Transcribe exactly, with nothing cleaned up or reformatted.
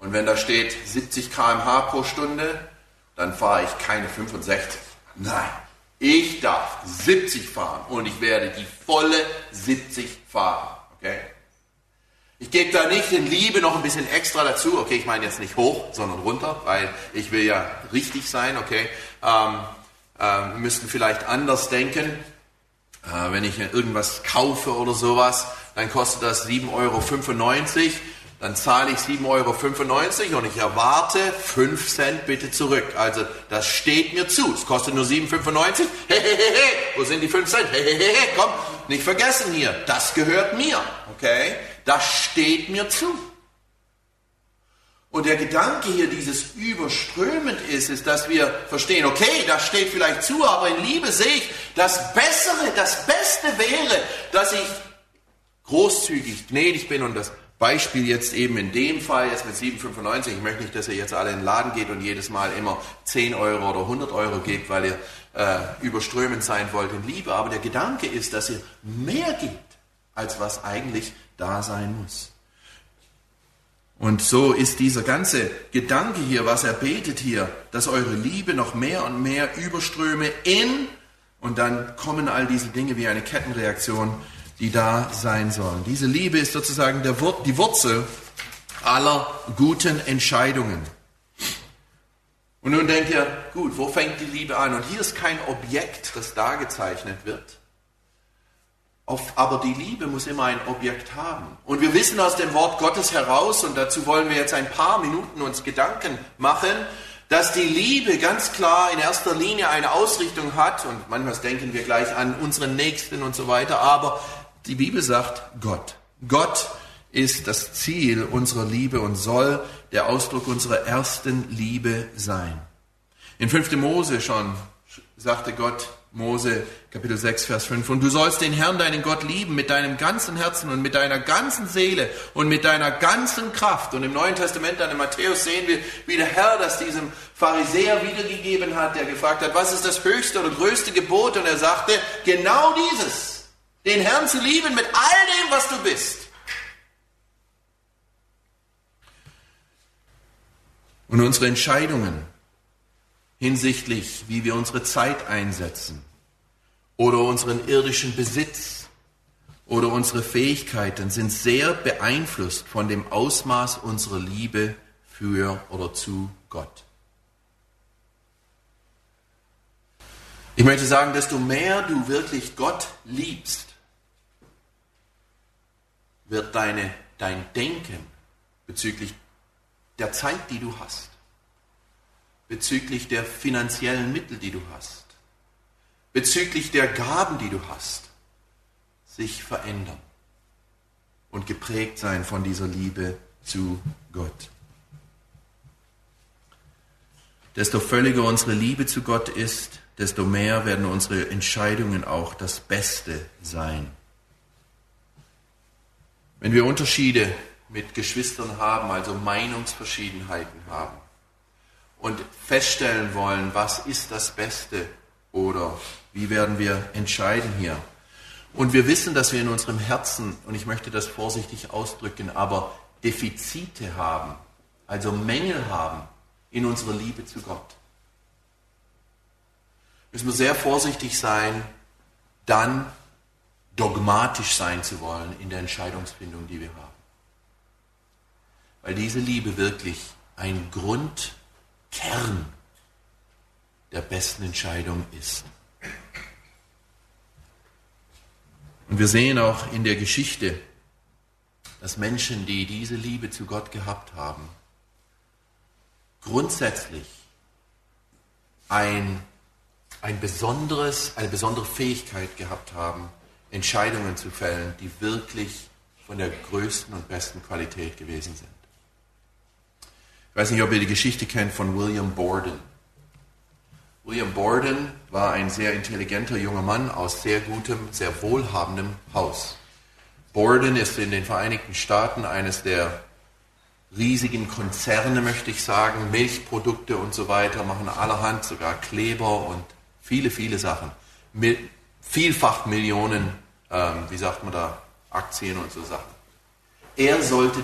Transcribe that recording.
Und wenn da steht siebzig Kilometer pro Stunde pro Stunde, dann fahre ich keine fünfundsechzig. Nein, ich darf siebzig fahren und ich werde die volle siebzig fahren. Okay? Ich gebe da nicht in Liebe noch ein bisschen extra dazu. Okay, ich meine jetzt nicht hoch, sondern runter, weil ich will ja richtig sein. Okay, ähm, äh, wir müssten vielleicht anders denken. Äh, wenn ich irgendwas kaufe oder sowas, dann kostet das sieben Euro fünfundneunzig. Dann zahle ich sieben Euro fünfundneunzig und ich erwarte fünf Cent bitte zurück. Also das steht mir zu. Es kostet nur sieben Euro fünfundneunzig. Hehehe, wo sind die fünf Cent? Hehehe, komm, nicht vergessen hier. Das gehört mir. Okay? Das steht mir zu. Und der Gedanke hier, dieses überströmend ist, ist, dass wir verstehen, okay, das steht vielleicht zu, aber in Liebe sehe ich, das Bessere, das Beste wäre, dass ich großzügig, gnädig bin und das Beispiel jetzt eben in dem Fall, jetzt mit sieben Euro fünfundneunzig, ich möchte nicht, dass ihr jetzt alle in den Laden geht und jedes Mal immer zehn Euro oder hundert Euro gebt, weil ihr äh, überströmend sein wollt in Liebe, aber der Gedanke ist, dass ihr mehr gebt, als was eigentlich da sein muss. Und so ist dieser ganze Gedanke hier, was er betet hier, dass eure Liebe noch mehr und mehr überströme in, und dann kommen all diese Dinge wie eine Kettenreaktion, die da sein sollen. Diese Liebe ist sozusagen der Wur- die Wurzel aller guten Entscheidungen. Und nun denkt ihr, gut, wo fängt die Liebe an? Und hier ist kein Objekt, das dargezeichnet wird. Auf, aber die Liebe muss immer ein Objekt haben. Und wir wissen aus dem Wort Gottes heraus, und dazu wollen wir jetzt ein paar Minuten uns Gedanken machen, dass die Liebe ganz klar in erster Linie eine Ausrichtung hat, und manchmal denken wir gleich an unseren Nächsten und so weiter, aber die Bibel sagt Gott. Gott ist das Ziel unserer Liebe und soll der Ausdruck unserer ersten Liebe sein. In fünfter Mose schon sagte Gott, Mose Kapitel sechs, Vers fünf, und du sollst den Herrn, deinen Gott, lieben mit deinem ganzen Herzen und mit deiner ganzen Seele und mit deiner ganzen Kraft. Und im Neuen Testament, dann in Matthäus, sehen wir, wie der Herr das diesem Pharisäer wiedergegeben hat, der gefragt hat, was ist das höchste oder größte Gebot? Und er sagte, genau dieses, den Herrn zu lieben mit all dem, was du bist. Und unsere Entscheidungen hinsichtlich, wie wir unsere Zeit einsetzen oder unseren irdischen Besitz oder unsere Fähigkeiten sind sehr beeinflusst von dem Ausmaß unserer Liebe für oder zu Gott. Ich möchte sagen, desto mehr du wirklich Gott liebst, wird deine, dein Denken bezüglich der Zeit, die du hast, bezüglich der finanziellen Mittel, die du hast, bezüglich der Gaben, die du hast, sich verändern und geprägt sein von dieser Liebe zu Gott. Desto völliger unsere Liebe zu Gott ist, desto mehr werden unsere Entscheidungen auch das Beste sein. Wenn wir Unterschiede mit Geschwistern haben, also Meinungsverschiedenheiten haben, und feststellen wollen, was ist das Beste oder wie werden wir entscheiden hier. Und wir wissen, dass wir in unserem Herzen, und ich möchte das vorsichtig ausdrücken, aber Defizite haben, also Mängel haben in unserer Liebe zu Gott. Müssen wir sehr vorsichtig sein, dann dogmatisch sein zu wollen in der Entscheidungsfindung, die wir haben. Weil diese Liebe wirklich ein Grund Kern der besten Entscheidung ist. Und wir sehen auch in der Geschichte, dass Menschen, die diese Liebe zu Gott gehabt haben, grundsätzlich ein, ein besonderes, eine besondere Fähigkeit gehabt haben, Entscheidungen zu fällen, die wirklich von der größten und besten Qualität gewesen sind. Ich weiß nicht, ob ihr die Geschichte kennt von William Borden. William Borden war ein sehr intelligenter junger Mann aus sehr gutem, sehr wohlhabendem Haus. Borden ist in den Vereinigten Staaten eines der riesigen Konzerne, möchte ich sagen, Milchprodukte und so weiter, machen allerhand, sogar Kleber und viele, viele Sachen. Mil- vielfach Millionen, ähm, wie sagt man da, Aktien und so Sachen. Er sollte